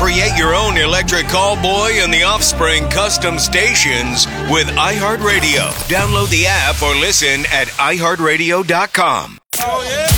Create your own electric callboy and the Offspring custom stations with iHeartRadio. Download the app or listen at iHeartRadio.com. Oh, yeah.